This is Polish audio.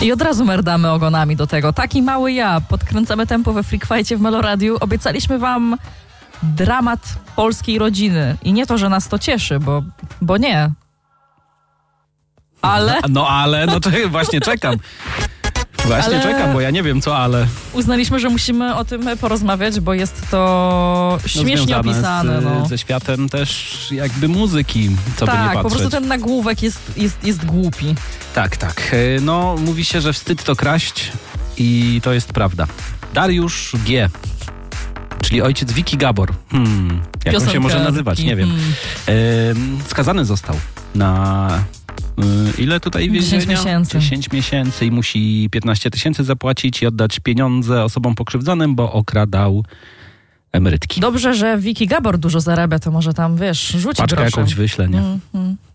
I od razu merdamy ogonami do tego. Taki mały ja. Podkręcamy tempo we Freak Fight'cie w Meloradiu. Obiecaliśmy wam dramat polskiej rodziny. I nie to, że nas to cieszy, bo nie. Ale... No to właśnie czekam. Czekam, bo ja nie wiem co, ale... Uznaliśmy, że musimy o tym porozmawiać, bo jest to śmiesznie opisane. Ze światem też jakby muzyki, co by nie patrzeć. Tak, po prostu ten nagłówek jest głupi. Tak. No, mówi się, że wstyd to kraść i to jest prawda. Dariusz G., czyli ojciec Wiki Gabor. Jak on się może nazywać, nie wiem. Skazany został na... Ile tutaj więzienia? 10 miesięcy. 10 miesięcy i musi 15 000 zapłacić i oddać pieniądze osobom pokrzywdzonym, bo okradał emerytki. Dobrze, że Wiki Gabor dużo zarabia, to może tam, rzuci paczkę groszem. jakąś wyślę, nie?